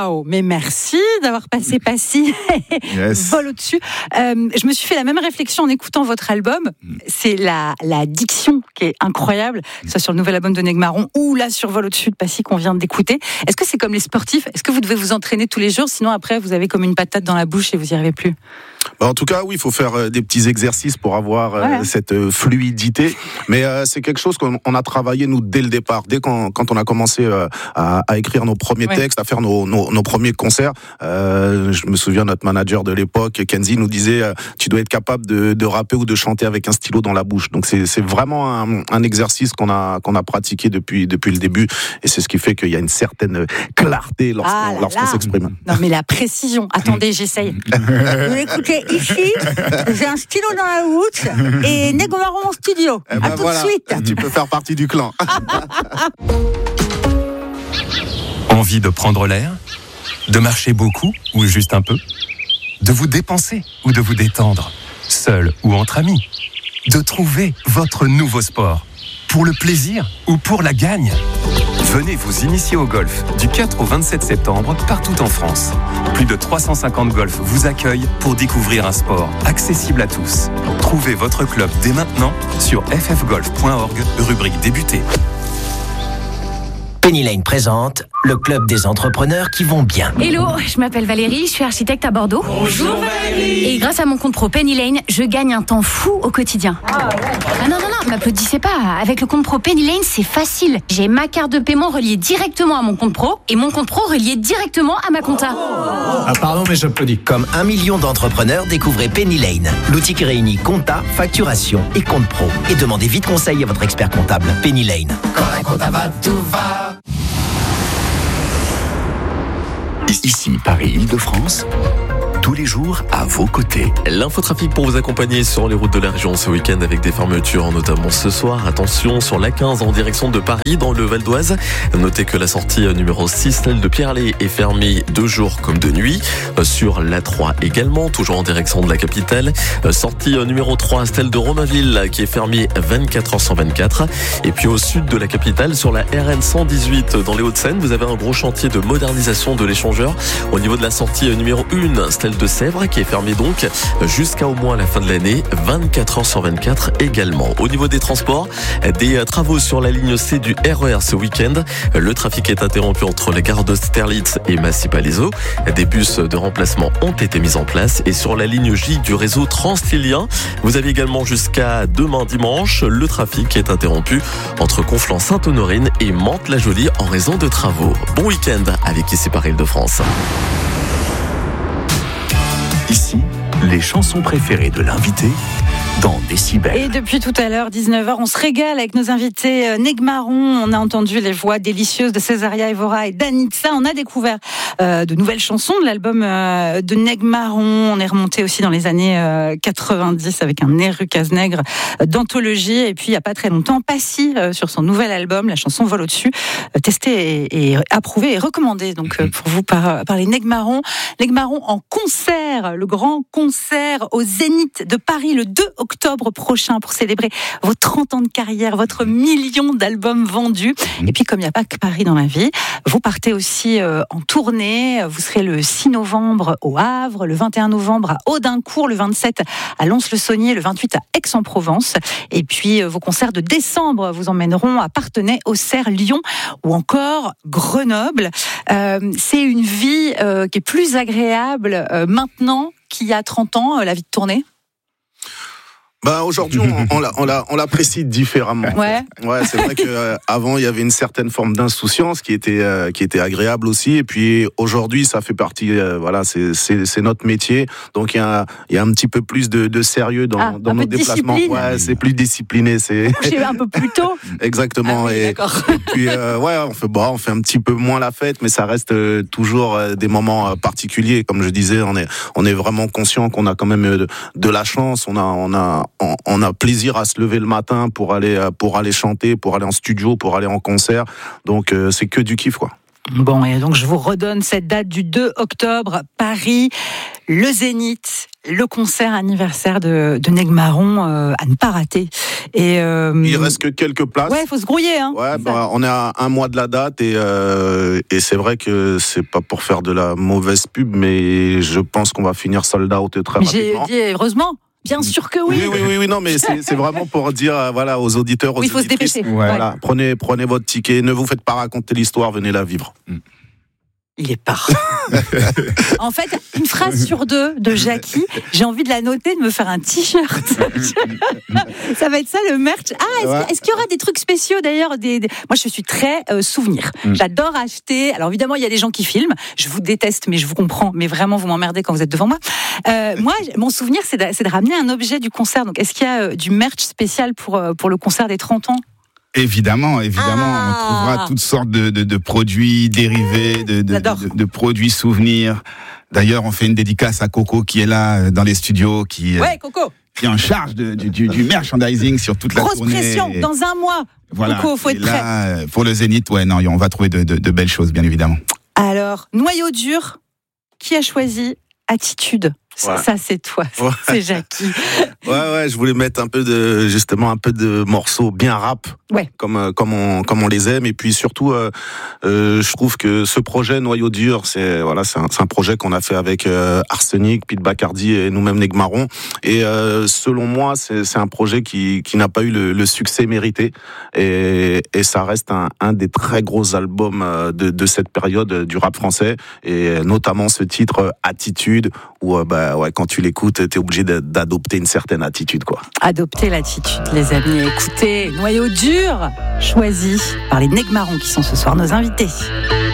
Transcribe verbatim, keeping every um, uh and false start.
Waouh, mais merci d'avoir passé Passy. Yes. Vol au-dessus. Euh, je me suis fait la même réflexion en écoutant votre album. C'est la, la diction qui est incroyable, que ce soit sur le nouvel album de Negmaron ou là sur Vol au-dessus de Passy qu'on vient d'écouter. Est-ce que c'est comme les sportifs ? Est-ce que vous devez vous entraîner tous les jours ? Sinon, après, vous avez comme une patate dans la bouche et vous n'y arrivez plus ? Bah en tout cas, oui, il faut faire euh, des petits exercices pour avoir euh, ouais. cette euh, fluidité. Mais euh, c'est quelque chose qu'on on a travaillé, nous, dès le départ. Dès quand, quand on a commencé euh, à, à écrire nos premiers ouais. textes, à faire nos, nos, nos premiers concerts, euh, je me souviens, notre manager de l'époque, Kenzie, nous disait euh, tu dois être capable de, de rapper ou de chanter avec un stylo dans la bouche. Donc c'est, c'est vraiment un, un exercice qu'on a, qu'on a pratiqué depuis, depuis le début. Et c'est ce qui fait qu'il y a une certaine clarté lorsqu'on, ah là lorsqu'on là. s'exprime. Non, mais la précision. Attendez, j'essaye. Vous écoutez ici, j'ai un stylo dans la bouche et Negmaron en studio. Eh ben à tout voilà, de suite. Tu peux faire partie du clan. Envie de prendre l'air ? De marcher beaucoup ou juste un peu ? De vous dépenser ou de vous détendre ? Seul ou entre amis ? De trouver votre nouveau sport ? Pour le plaisir ou pour la gagne ? Venez vous initier au golf du quatre au vingt-sept septembre partout en France. Plus de trois cent cinquante golfs vous accueillent pour découvrir un sport accessible à tous. Trouvez votre club dès maintenant sur f f golf point org, rubrique débuter. Penny Lane présente le club des entrepreneurs qui vont bien. Hello, je m'appelle Valérie, je suis architecte à Bordeaux. Bonjour Valérie. Et grâce à mon compte pro Penny Lane, je gagne un temps fou au quotidien. Ah, ouais. ah non, non, non, m'applaudissez pas. Avec le compte pro Penny Lane, c'est facile. J'ai ma carte de paiement reliée directement à mon compte pro et mon compte pro relié directement à ma compta. Ah pardon, mais j'applaudis. Comme un million d'entrepreneurs, découvrez Penny Lane. L'outil qui réunit compta, facturation et compte pro. Et demandez vite conseil à votre expert comptable. Penny Lane. Quand la compta va, tout va. Ici Paris-Île-de-France, tous les jours à vos côtés. L'infotrafic pour vous accompagner sur les routes de la région ce week-end avec des fermetures, notamment ce soir. Attention sur l'A quinze en direction de Paris, dans le Val d'Oise. Notez que la sortie numéro six, celle de Pierrelet, est fermée de jour comme de nuit. Sur l'A trois également, toujours en direction de la capitale. Sortie numéro trois, celle de Romainville, qui est fermée vingt-quatre heures sur vingt-quatre. Et puis au sud de la capitale, sur la R N cent dix-huit, dans les Hauts-de-Seine, vous avez un gros chantier de modernisation de l'échangeur. Au niveau de la sortie numéro un, celle de Sèvres, qui est fermée donc jusqu'à au moins la fin de l'année, vingt-quatre heures sur vingt-quatre également. Au niveau des transports, des travaux sur la ligne C du R E R ce week-end. Le trafic est interrompu entre la gare d'Austerlitz et Massy-Palaiseau. Des bus de remplacement ont été mis en place. Et sur la ligne J du réseau Transilien, vous avez également jusqu'à demain dimanche, le trafic est interrompu entre Conflans-Sainte-Honorine et Mantes-la-Jolie en raison de travaux. Bon week-end avec Ici Paris-Île-de-France. Ici, les chansons préférées de l'invité dans Décibel. Et depuis tout à l'heure, dix-neuf heures, on se régale avec nos invités Negmaron. On a entendu les voix délicieuses de Césaria Evora et d'Anitza. On a découvert euh, de nouvelles chansons de l'album euh, de Negmaron. On est remonté aussi dans les années euh, quatre-vingt-dix avec un Neru Cazenègre euh, d'anthologie. Et puis, il n'y a pas très longtemps, Passy, euh, sur son nouvel album, la chanson Vol au-dessus, euh, testée et, et approuvée et recommandée donc, euh, pour vous par, par les Negmaron. Negmaron en concert, le grand concert au Zénith de Paris le deux octobre prochain pour célébrer vos trente ans de carrière, votre million d'albums vendus. Et puis, comme il n'y a pas que Paris dans la vie, vous partez aussi euh, en tournée. Vous serez le six novembre au Havre, le vingt et un novembre à Audincourt, le vingt-sept à Lons-le-Saunier, le vingt-huit à Aix-en-Provence. Et puis, euh, vos concerts de décembre vous emmèneront à Parthenay, Auxerre, Lyon ou encore Grenoble. Euh, c'est une vie euh, qui est plus agréable euh, maintenant qu'il y a trente ans, euh, la vie de tournée. Bah aujourd'hui on, on, l'a, on, l'a, on l'apprécie différemment. Ouais. Ouais, c'est vrai qu'avant euh, il y avait une certaine forme d'insouciance qui était euh, qui était agréable aussi. Et puis aujourd'hui ça fait partie. Euh, voilà, c'est, c'est c'est notre métier. Donc il y a il y a un petit peu plus de, de sérieux dans, ah, dans nos déplacements. Ouais, c'est plus discipliné. C'est. J'ai un peu plus tôt. Exactement. Ah oui, et, d'accord. et puis euh, ouais, on fait bon, on fait un petit peu moins la fête, mais ça reste euh, toujours euh, des moments euh, particuliers. Comme je disais, on est on est vraiment conscient qu'on a quand même euh, de, de la chance. On a on a On, on a plaisir à se lever le matin pour aller pour aller chanter, pour aller en studio, pour aller en concert. Donc euh, c'est que du kiff quoi. Bon, et donc je vous redonne cette date du deux octobre, Paris, le Zénith, le concert anniversaire de, de Negmaron euh, à ne pas rater. Et euh, il reste que quelques places. Ouais, il faut se grouiller. Hein, ouais, bah, on est à un mois de la date et, euh, et c'est vrai que c'est pas pour faire de la mauvaise pub, mais je pense qu'on va finir sold out très mais rapidement. J'ai dit heureusement. Bien sûr que oui. Oui, oui, oui, oui non, mais c'est, c'est vraiment pour dire, euh, voilà, aux auditeurs, aux oui, il faut se dépêcher. Ouais. Voilà, prenez, prenez votre ticket, ne vous faites pas raconter l'histoire, venez la vivre. Mm. Il est parfait. En fait, une phrase sur deux de Jackie, j'ai envie de la noter, de me faire un t-shirt. Ça va être ça le merch. Ah, est-ce, ouais. est-ce qu'il y aura des trucs spéciaux d'ailleurs des, des... Moi, je suis très euh, souvenir. Mm. J'adore acheter. Alors évidemment, il y a des gens qui filment. Je vous déteste, mais je vous comprends. Mais vraiment, vous m'emmerdez quand vous êtes devant moi. Euh, moi, mon souvenir, c'est de, c'est de ramener un objet du concert. Donc, est-ce qu'il y a euh, du merch spécial pour, euh, pour le concert des trente ans ? Évidemment, évidemment, ah. on trouvera toutes sortes de, de, de produits dérivés, de, de, de, de produits souvenirs. D'ailleurs, on fait une dédicace à Coco qui est là dans les studios, qui, ouais, Coco. qui est en charge de, du, du, du merchandising sur toute la Grosse tournée. Grosse pression, dans un mois. Voilà. Coco, faut être là, prêt. Pour le Zénith, ouais, non, on va trouver de, de, de belles choses, bien évidemment. Alors, noyau dur, qui a choisi Attitude? Ouais. Ça, c'est toi, ouais. C'est Jackie. Ouais, ouais, je voulais mettre un peu de, justement, un peu de morceaux bien rap, ouais. comme, comme on, comme on les aime. Et puis surtout, euh, euh, je trouve que ce projet Noyau Dur, c'est, voilà, c'est un, c'est un projet qu'on a fait avec euh, Arsenic, Pete Bacardi et nous-mêmes Negmaron. Et euh, selon moi, c'est, c'est un projet qui, qui n'a pas eu le, le succès mérité. Et, et ça reste un, un des très gros albums de, de cette période du rap français. Et notamment ce titre Attitude, où, bah, ouais, quand tu l'écoutes, t'es obligé d'adopter une certaine attitude, quoi. Adopter l'attitude, les amis. Écoutez, Noyau Dur, choisi par les Negmarons qui sont ce soir nos invités.